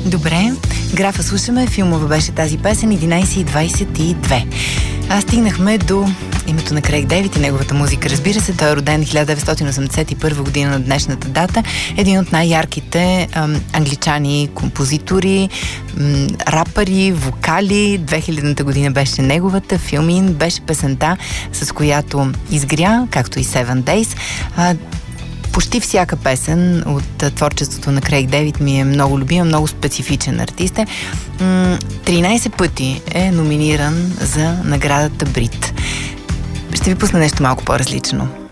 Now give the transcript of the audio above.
Добре, графа слушаме, филмова беше тази песен 11:22. Стигнахме до името на Крейг Дейвид и неговата музика. Разбира се, той е роден 1981 година на днешната дата. Един от най-ярките англичани композитори, рапъри, вокали. 2000-та година беше неговата. Филмин беше песента, с която изгря, както и Seven Days. Почти всяка песен от творчеството на Крейг Дейвид ми е много любима, много специфичен артист е. 13 пъти е номиниран за наградата Брит. Ще ви пусна нещо малко по-различно.